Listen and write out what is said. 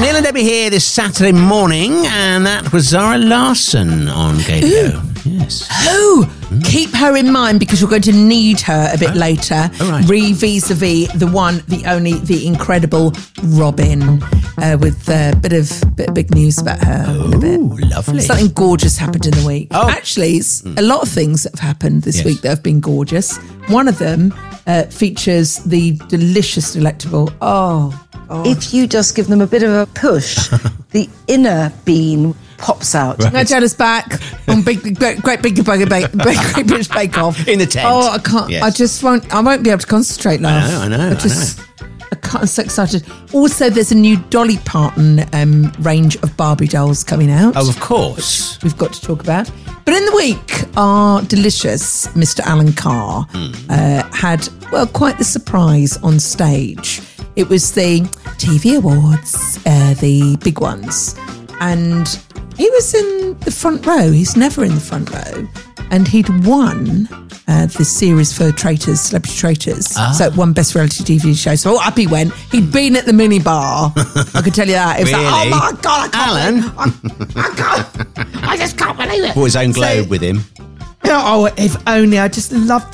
Neil and Debbie here this Saturday morning, and that was Zara Larsson on Gadio. Yes. Keep her in mind because you're going to need her a bit later. Right. Vis-a-vis the one, the only, the incredible Robin, with a bit of big news about her. Oh, lovely. Something gorgeous happened in the week. Oh. Actually, it's a lot of things that have happened this week that have been gorgeous. One of them features the delicious, delectable. If you just give them a bit of a push, the inner bean pops out. Right. Nadella's back on great big British Bake Off In the tent. Oh, I can't. Yes. I won't be able to concentrate now. I know. I can't. I'm so excited. Also, there's a new Dolly Parton range of Barbie dolls coming out. Oh, of course. We've got to talk about. But in the week, our delicious Mr. Alan Carr had, quite the surprise on stage. It was the TV Awards, the big ones. And he was in the front row. He's never in the front row. And he'd won this series for Traitors, Celebrity Traitors. So it won Best Reality TV Show. So up he went. He'd been at the mini bar. I can tell you that. It was Really? like, oh my God, Alan? I just can't believe it. Brought his own globe with him. Oh, if only. I just love